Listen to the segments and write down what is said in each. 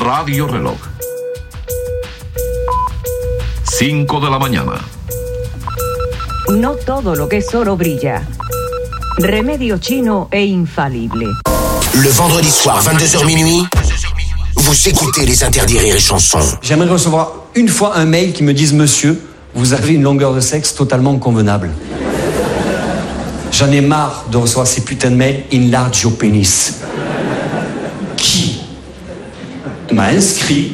Radio Reloj. 5 de la mañana. No todo lo que es oro brilla. Remedio chino e infalible. Le vendredi soir, 22h minuit, vous écoutez les interdits rires et chansons. J'aimerais recevoir une fois un mail qui me dise « Monsieur, vous avez une longueur de sexe totalement convenable. » J'en ai marre de recevoir ces putains de mails « Enlarge your penis ». Qui m'a inscrit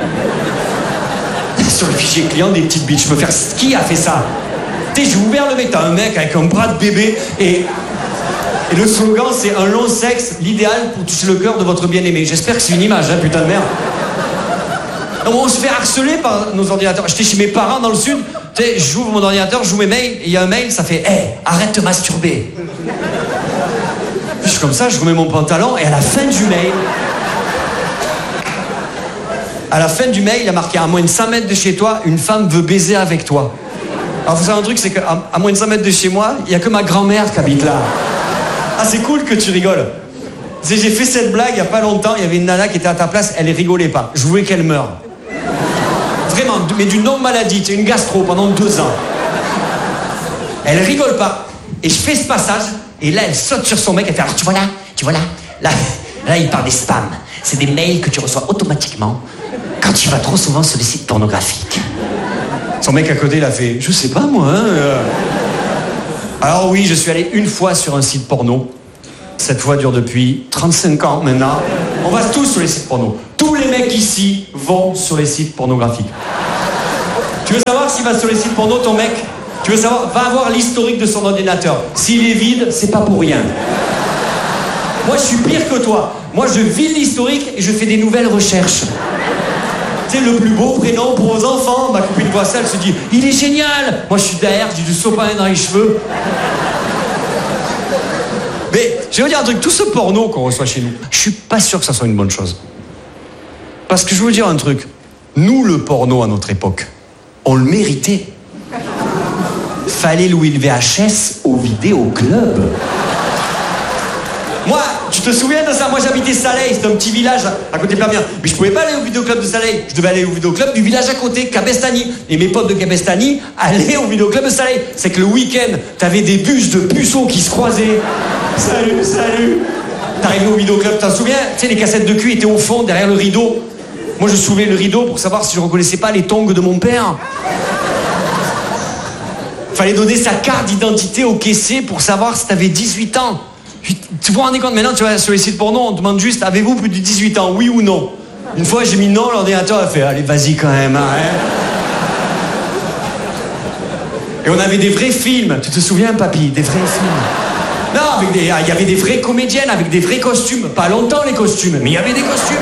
sur le fichier client des petites biches? Je me faire... Qui a fait ça? Tu sais, j'ai ouvert le mec, t'as un mec avec un bras de bébé et le slogan c'est un long sexe, l'idéal pour toucher le cœur de votre bien-aimé. J'espère que c'est une image, hein, putain de merde. Donc, on se fait harceler par nos ordinateurs. J'étais chez mes parents dans le sud, tu sais, j'ouvre mon ordinateur, j'ouvre mes mails, et il y a un mail, ça fait « Hey, arrête de masturber !» Je suis comme ça, je remets mon pantalon, et à la fin du mail, il y a marqué « À moins de 100 mètres de chez toi, une femme veut baiser avec toi. » Alors, vous savez un truc, c'est qu'à moins de 100 mètres de chez moi, il n'y a que ma grand-mère qui habite là. Ah, c'est cool que tu rigoles. J'ai fait cette blague il n'y a pas longtemps, il y avait une nana qui était à ta place, elle rigolait pas. Je voulais qu'elle meure. Vraiment, mais d'une longue maladie, c'est une gastro pendant 2 ans. Elle rigole pas. Et je fais ce passage, et là, elle saute sur son mec, elle fait « Alors, tu vois là, là, il parle des spams. C'est des mails que tu reçois automatiquement quand tu vas trop souvent sur les sites pornographiques. » Son mec à côté, il a fait « Je sais pas, moi, hein. » Alors oui, je suis allé une fois sur un site porno. Cette fois dure depuis 35 ans maintenant. On va tous sur les sites porno. Tous les mecs ici vont sur les sites pornographiques. Tu veux savoir s'il va sur les sites porno, ton mec? Tu veux savoir? Va voir l'historique de son ordinateur. S'il est vide, c'est pas pour rien. Moi, je suis pire que toi. Moi, je vide l'historique et je fais des nouvelles recherches. Tu sais, le plus beau prénom pour vos enfants. Ma copine voit ça, elle se dit « Il est génial !» Moi, je suis derrière, j'ai du sopalin dans les cheveux. Mais, je vais vous dire un truc, tout ce porno qu'on reçoit chez nous, je suis pas sûr que ça soit une bonne chose. Parce que je vais vous dire un truc. Nous, le porno, à notre époque, on le méritait. Fallait louer le VHS au vidéoclub. Moi, tu te souviens de ça? Moi, j'habitais Saleil, c'était un petit village à côté de Perpignan. Mais je pouvais pas aller au vidéoclub de Saleil. Je devais aller au vidéoclub du village à côté, Cabestany. Et mes potes de Cabestany allaient au vidéoclub de Saleil. C'est que le week-end, t'avais des bus de puceaux qui se croisaient. Salut. T'arrivais au vidéoclub, t'en souviens? Tu sais, les cassettes de cul étaient au fond, derrière le rideau. Moi, je soulevais le rideau pour savoir si je reconnaissais pas les tongs de mon père. Fallait donner sa carte d'identité au caissier pour savoir si t'avais 18 ans. Tu vous rendez compte, maintenant, tu vois, sur les sites porno, on demande juste, avez-vous plus de 18 ans, oui ou non? Une fois, j'ai mis non, l'ordinateur a fait, allez, vas-y quand même, hein. Et on avait des vrais films, tu te souviens, papy? Des vrais films. Non, il y avait des vraies comédiennes avec des vrais costumes. Pas longtemps, les costumes, mais il y avait des costumes.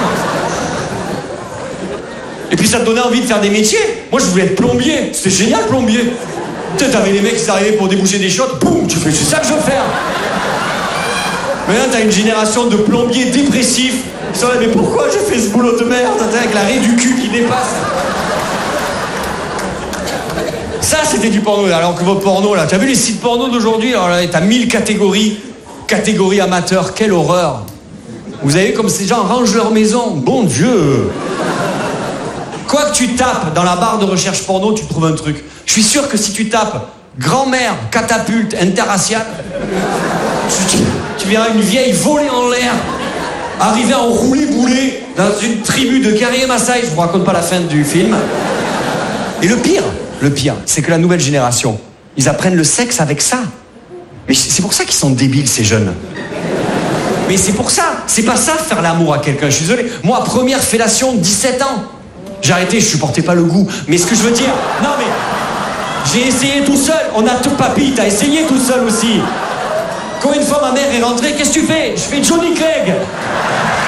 Et puis ça te donnait envie de faire des métiers. Moi, je voulais être plombier. C'était génial, plombier. Tu sais, t'avais les mecs qui arrivaient pour déboucher des shots, boum, tu fais, c'est ça que je veux faire. Maintenant, t'as une génération de plombiers dépressifs. Ils sont là, mais pourquoi je fais ce boulot de merde avec la raie du cul qui dépasse? Ça, c'était du porno. Alors que votre porno, là, t'as vu les sites porno d'aujourd'hui? Alors là, t'as 1000 catégories. Catégorie amateur, quelle horreur. Vous avez vu comme ces gens rangent leur maison. Bon Dieu. Quoi que tu tapes dans la barre de recherche porno, tu trouves un truc. Je suis sûr que si tu tapes grand-mère, catapulte, interraciale, tu verras une vieille volée en l'air, arriver en roulé-boulé dans une tribu de guerriers Maasai. Je vous raconte pas la fin du film. Et le pire, c'est que la nouvelle génération, ils apprennent le sexe avec ça. Mais c'est pour ça qu'ils sont débiles, ces jeunes. Mais c'est pour ça. C'est pas ça, faire l'amour à quelqu'un. Je suis désolé. Moi, première fellation, 17 ans. J'ai arrêté, je supportais pas le goût. Mais ce que je veux dire... Non, mais... J'ai essayé tout seul. On a tout, papy, t'as essayé tout seul aussi. Quand une fois ma mère est rentrée, qu'est-ce que tu fais? Je fais Johnny Clegg.